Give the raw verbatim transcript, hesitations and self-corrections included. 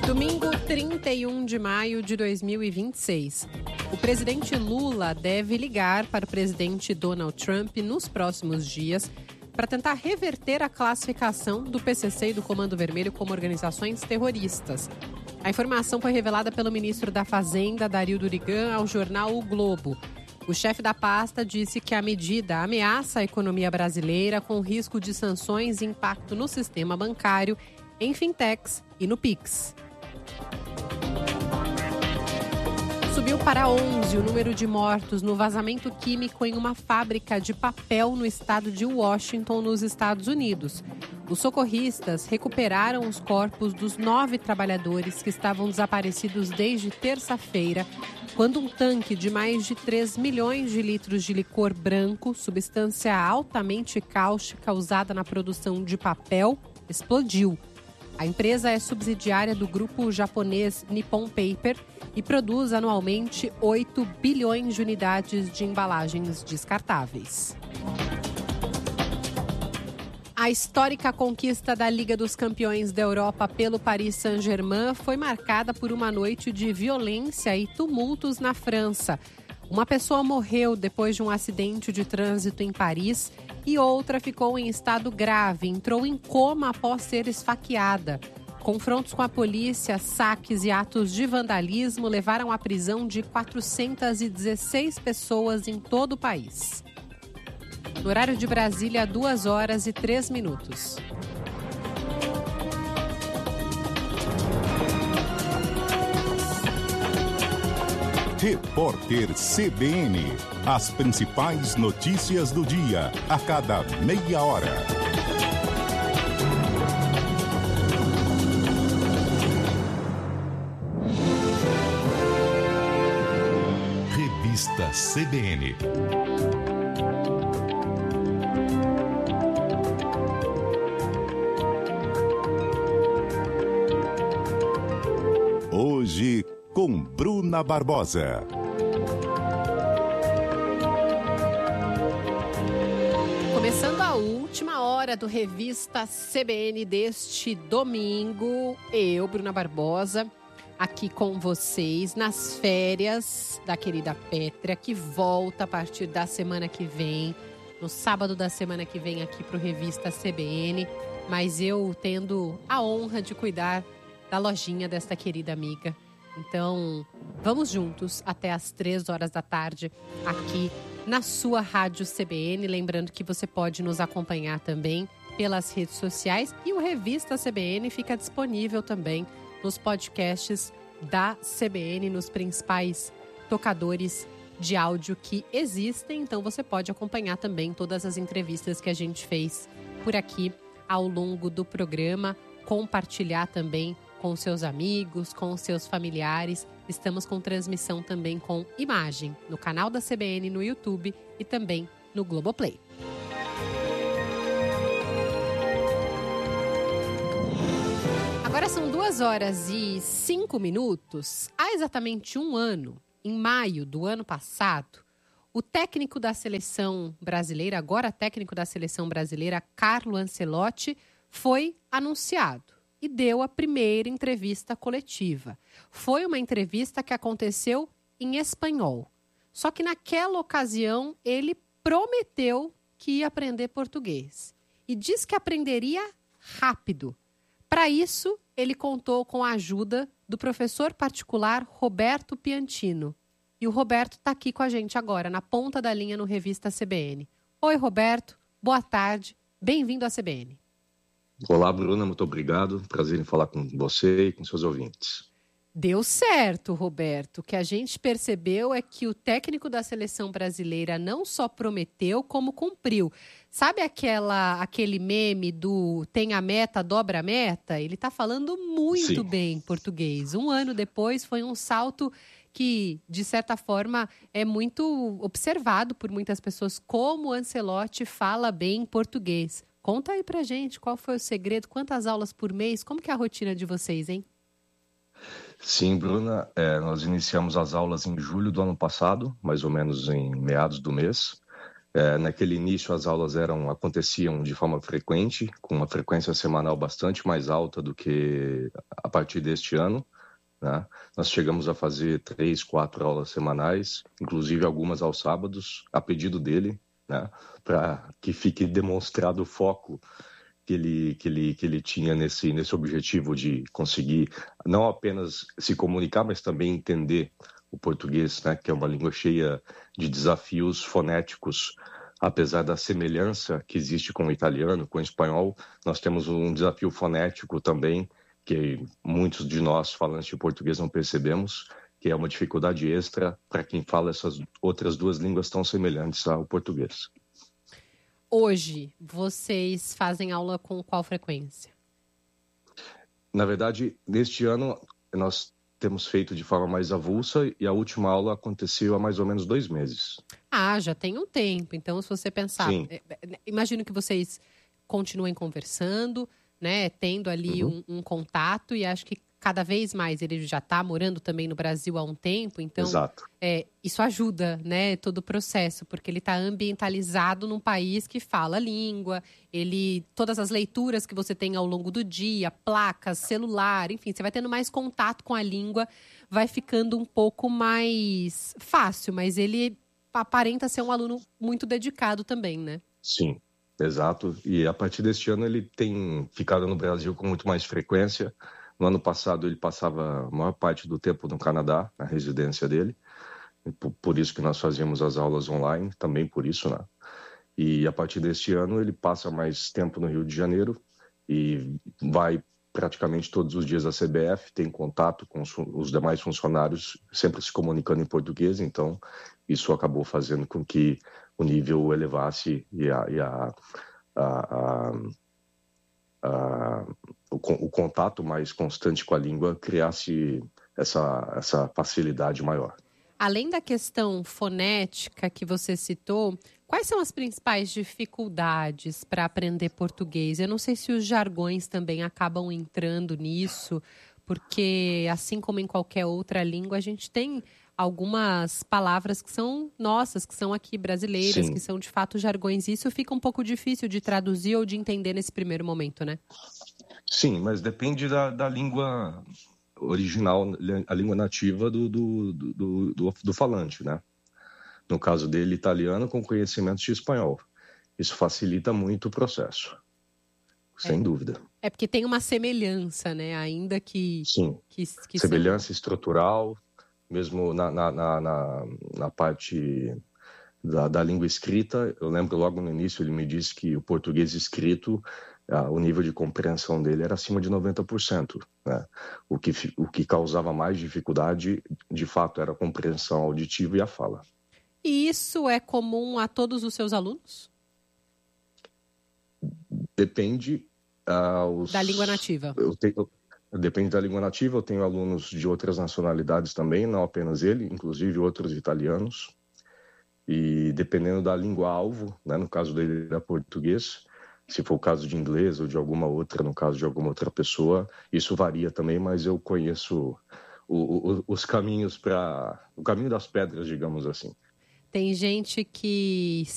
Domingo, trinta e um de maio de dois mil e vinte e seis. O presidente Lula deve ligar para o presidente Donald Trump nos próximos dias para tentar reverter a classificação do P C C e do Comando Vermelho como organizações terroristas. A informação foi revelada pelo ministro da Fazenda, Dario Durigan, ao jornal O Globo. O chefe da pasta disse que a medida ameaça a economia brasileira com risco de sanções e impacto no sistema bancário, em fintechs e no Pix. Subiu para onze o número de mortos no vazamento químico em uma fábrica de papel no estado de Washington, nos Estados Unidos. Os socorristas recuperaram os corpos dos nove trabalhadores que estavam desaparecidos desde terça-feira, quando um tanque de mais de três milhões de litros de licor branco, substância altamente cáustica usada na produção de papel, explodiu. A empresa é subsidiária do grupo japonês Nippon Paper e produz anualmente oito bilhões de unidades de embalagens descartáveis. A histórica conquista da Liga dos Campeões da Europa pelo Paris Saint-Germain foi marcada por uma noite de violência e tumultos na França. Uma pessoa morreu depois de um acidente de trânsito em Paris e outra ficou em estado grave, entrou em coma após ser esfaqueada. Confrontos com a polícia, saques e atos de vandalismo levaram à prisão de quatrocentas e dezesseis pessoas em todo o país. No horário de Brasília, duas horas e três minutos. Repórter C B N. As principais notícias do dia, a cada meia hora. Revista C B N. Hoje, com Bruna Barbosa. Começando a última hora do Revista C B N deste domingo, eu, Bruna Barbosa, aqui com vocês nas férias da querida Pétria, que volta a partir da semana que vem, no sábado da semana que vem aqui para o Revista C B N, mas eu tendo a honra de cuidar da lojinha desta querida amiga. Então, vamos juntos até às três horas da tarde aqui na sua rádio C B N. Lembrando que você pode nos acompanhar também pelas redes sociais e o Revista C B N fica disponível também nos podcasts da C B N, nos principais tocadores de áudio que existem. Então, você pode acompanhar também todas as entrevistas que a gente fez por aqui ao longo do programa, compartilhar também com seus amigos, com seus familiares. Estamos com transmissão também com imagem no canal da C B N no YouTube e também no Globoplay. Agora são duas horas e cinco minutos. Há exatamente um ano, em maio do ano passado, o técnico da seleção brasileira, agora técnico da seleção brasileira, Carlo Ancelotti, foi anunciado e deu a primeira entrevista coletiva. Foi uma entrevista que aconteceu em espanhol. Só que naquela ocasião ele prometeu que ia aprender português. E disse que aprenderia rápido. Para isso, ele contou com a ajuda do professor particular Roberto Piantino. E o Roberto está aqui com a gente agora, na ponta da linha no Revista C B N. Oi, Roberto. Boa tarde. Bem-vindo à C B N. Olá, Bruna, muito obrigado. Prazer em falar com você e com seus ouvintes. Deu certo, Roberto. O que a gente percebeu é que o técnico da seleção brasileira não só prometeu, como cumpriu. Sabe aquela, aquele meme do tem a meta, dobra a meta? Ele está falando muito Sim. bem português. Um ano depois foi um salto que, de certa forma, é muito observado por muitas pessoas, como o Ancelotti fala bem português. Conta aí pra gente qual foi o segredo, quantas aulas por mês, como que é a rotina de vocês, hein? Sim, Bruna, é, nós iniciamos as aulas em julho do ano passado, mais ou menos em meados do mês. É, naquele início, as aulas eram, aconteciam de forma frequente, com uma frequência semanal bastante mais alta do que a partir deste ano, né? Nós chegamos a fazer três, quatro aulas semanais, inclusive algumas aos sábados, a pedido dele, né? Para que fique demonstrado o foco que ele, que ele, que ele tinha nesse, nesse objetivo de conseguir não apenas se comunicar, mas também entender o português, né? Que é uma língua cheia de desafios fonéticos. Apesar da semelhança que existe com o italiano, com o espanhol, nós temos um desafio fonético também, que muitos de nós falantes de português não percebemos, que é uma dificuldade extra para quem fala essas outras duas línguas tão semelhantes ao português. Hoje, vocês fazem aula com qual frequência? Na verdade, neste ano, nós temos feito de forma mais avulsa e a última aula aconteceu há mais ou menos dois meses. Ah, já tem um tempo. Então, se você pensar... Sim. Imagino que vocês continuem conversando, né? Tendo ali Uhum. um, um contato e acho que cada vez mais ele já está morando também no Brasil há um tempo. Então, Exato. é, isso ajuda, né? Todo o processo, porque ele está ambientalizado num país que fala a língua. Ele, todas as leituras que você tem ao longo do dia, placas, celular, enfim, você vai tendo mais contato com a língua, vai ficando um pouco mais fácil, mas ele aparenta ser um aluno muito dedicado também, né? Sim, exato. E a partir deste ano ele tem ficado no Brasil com muito mais frequência. No ano passado ele passava a maior parte do tempo no Canadá, na residência dele. Por, por isso que nós fazíamos as aulas online, também por isso, né? E a partir deste ano ele passa mais tempo no Rio de Janeiro e vai praticamente todos os dias à C B F, tem contato com os, os demais funcionários, sempre se comunicando em português, então isso acabou fazendo com que o nível elevasse e, a, e a, a, a, a, o, o contato mais constante com a língua criasse essa, essa facilidade maior. Além da questão fonética que você citou, quais são as principais dificuldades para aprender português? Eu não sei se os jargões também acabam entrando nisso, porque assim como em qualquer outra língua, a gente tem algumas palavras que são nossas, que são aqui brasileiras, Sim. que são de fato jargões. Isso fica um pouco difícil de traduzir ou de entender nesse primeiro momento, né? Sim, mas depende da, da língua original, a língua nativa do, do, do, do, do falante, né? No caso dele, italiano com conhecimentos de espanhol. Isso facilita muito o processo, sem é. dúvida. É porque tem uma semelhança, né? Ainda que... Sim, que, que semelhança são... estrutural, mesmo na, na, na, na, na parte da, da língua escrita. Eu lembro logo no início, ele me disse que o português escrito, ah, o nível de compreensão dele era acima de noventa por cento. Né? O que, o que causava mais dificuldade, de fato, era a compreensão auditiva e a fala. E isso é comum a todos os seus alunos? Depende... Uh, os... Da língua nativa. Eu tenho... Depende da língua nativa. Eu tenho alunos de outras nacionalidades também, não apenas ele, inclusive outros italianos. E dependendo da língua-alvo, né, no caso dele era português, se for o caso de inglês ou de alguma outra, no caso de alguma outra pessoa, isso varia também, mas eu conheço o, o, os caminhos para... o caminho das pedras, digamos assim. Tem gente que